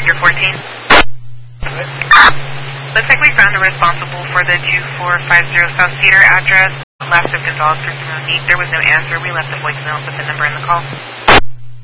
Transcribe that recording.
You're 14? Looks like we found the responsible for the 2450 South Cedar address. Last of the dog for some need. There was no answer. We left the voicemail with the number in the call.